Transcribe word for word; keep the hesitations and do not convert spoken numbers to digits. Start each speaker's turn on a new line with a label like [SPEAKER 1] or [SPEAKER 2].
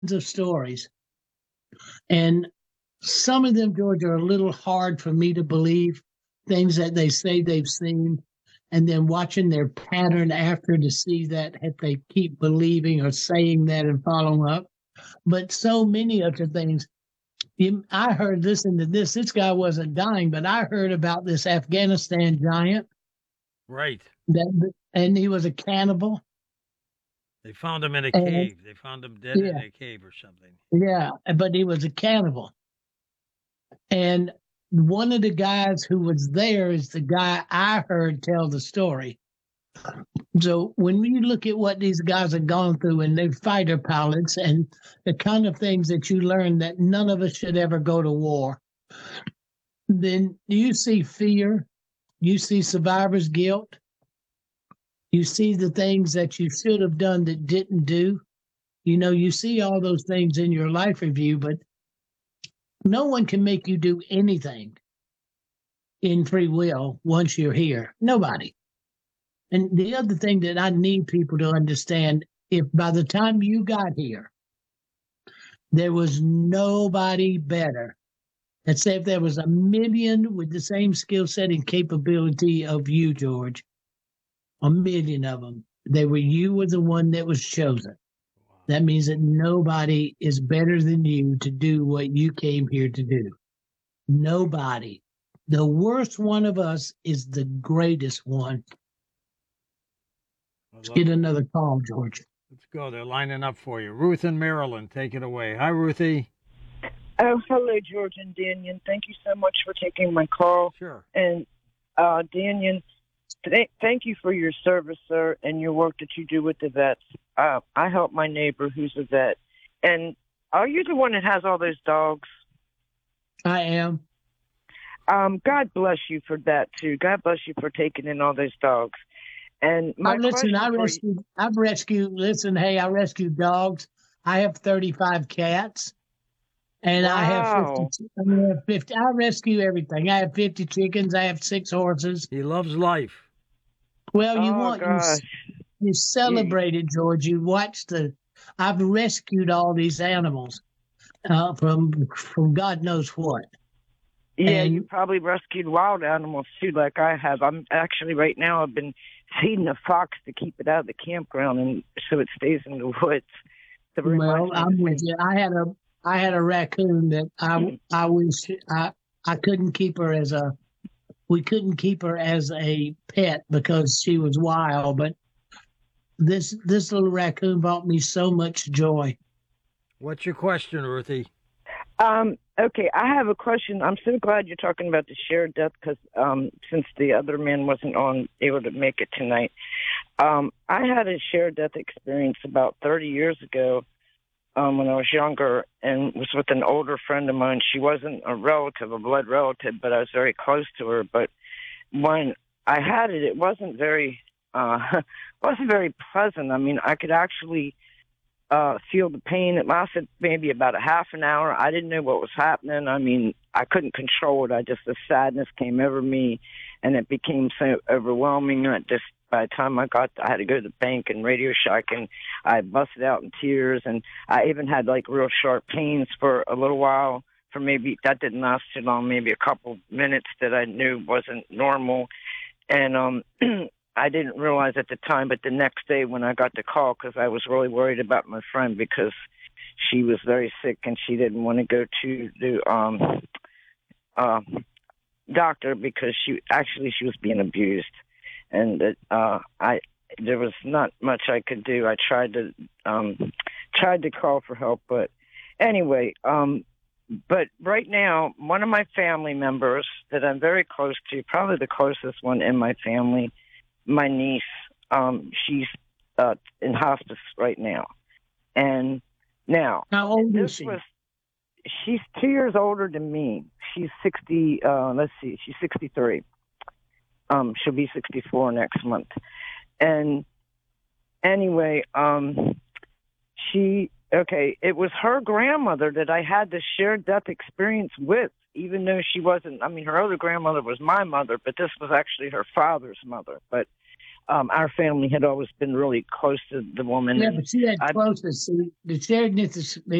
[SPEAKER 1] of stories, and some of them, George, are a little hard for me to believe. Things that they say they've seen, and then watching their pattern after to see that if they keep believing or saying that and following up. But so many other things. I heard, listen to this. This guy wasn't dying, but I heard about this Afghanistan giant.
[SPEAKER 2] Right.
[SPEAKER 1] That, and he was a cannibal.
[SPEAKER 2] They found him in a
[SPEAKER 1] And
[SPEAKER 2] cave. They found him dead in
[SPEAKER 1] yeah,
[SPEAKER 2] a cave or something.
[SPEAKER 1] yeah, but he was a cannibal. And one of the guys who was there is the guy I heard tell the story. So when you look at what these guys have gone through and they're fighter pilots and the kind of things that you learn that none of us should ever go to war, then you see fear, you see survivor's guilt, you see the things that you should have done that didn't do. You know, you see all those things in your life review, but no one can make you do anything in free will once you're here. Nobody. And the other thing that I need people to understand, if by the time you got here, there was nobody better. Let's say if there was a million with the same skill set and capability of you, George, a million of them, they were you were the one that was chosen. That means that nobody is better than you to do what you came here to do. Nobody. The worst one of us is the greatest one. Let's get
[SPEAKER 2] it.
[SPEAKER 1] another call, George.
[SPEAKER 2] Let's go. They're lining up for you. Ruth in Maryland, take it away. Hi, Ruthie.
[SPEAKER 3] Oh, hello, George and Daniel. Thank you so much for taking my call.
[SPEAKER 2] Sure.
[SPEAKER 3] And uh, Daniel, th- thank you for your service, sir, and your work that you do with the vets. Uh, I help my neighbor who's a vet. And are you the one that has all those dogs?
[SPEAKER 1] I am.
[SPEAKER 3] Um, God bless you for that, too. God bless you for taking in all those dogs. And my
[SPEAKER 1] oh, listen, I rescued,
[SPEAKER 3] you,
[SPEAKER 1] I've rescued, listen, hey, I rescued dogs. I have thirty-five cats. And
[SPEAKER 3] wow.
[SPEAKER 1] I have fifty, I have fifty. I rescue everything. I have fifty chickens. I have six horses.
[SPEAKER 2] He loves life.
[SPEAKER 1] Well, you
[SPEAKER 3] oh,
[SPEAKER 1] want
[SPEAKER 3] gosh.
[SPEAKER 1] you, you celebrate it, George. You watch the. I've rescued all these animals uh, from from God knows what.
[SPEAKER 3] Yeah,
[SPEAKER 1] and,
[SPEAKER 3] you probably rescued wild animals too, like I have. I'm actually right now. I've been feeding a fox to keep it out of the campground, and so it stays in the woods. So
[SPEAKER 1] well, I'm with you. I had a I had a raccoon that I I wish I I couldn't keep her as a we couldn't keep her as a pet because she was wild, but this this little raccoon brought me so much joy.
[SPEAKER 2] What's your question, Ruthie?
[SPEAKER 3] Um, okay, I have a question. I'm so glad you're talking about the shared death because um, since the other man wasn't on able to make it tonight, um, I had a shared death experience about thirty years ago um, when I was younger and was with an older friend of mine. She wasn't a relative, a blood relative, but I was very close to her. But when I had it, it wasn't very, uh, wasn't very pleasant. I mean, I could actually uh, feel the pain. It lasted maybe about a half an hour. I didn't know what was happening. I mean, I couldn't control it. I just, the sadness came over me, and it became so overwhelming. I just, by the time I got, I had to go to the bank and Radio Shack, and I busted out in tears, and I even had like real sharp pains for a little while. For maybe that didn't last too long, maybe a couple minutes that I knew wasn't normal, and um. I didn't realize at the time, but the next day when I got the call, because I was really worried about my friend because she was very sick and she didn't want to go to the um, uh, doctor because she actually she was being abused, and uh, I there was not much I could do. I tried to um, tried to call for help, but anyway. Um, But right now, one of my family members that I'm very close to, probably the closest one in my family, my niece, um, she's uh, in hospice right now. And now,
[SPEAKER 1] how old
[SPEAKER 3] this
[SPEAKER 1] is she?
[SPEAKER 3] was, she's two years older than me. She's sixty, uh, let's see, she's sixty-three. Um, she'll be sixty-four next month. And anyway, um, she, okay, it was her grandmother that I had this shared death experience with, even though she wasn't, I mean, her other grandmother was my mother, but this was actually her father's mother. But um, our family had always been really close to the woman.
[SPEAKER 1] Yeah,
[SPEAKER 3] and
[SPEAKER 1] but she had
[SPEAKER 3] I-
[SPEAKER 1] closeness. See, the sharedness is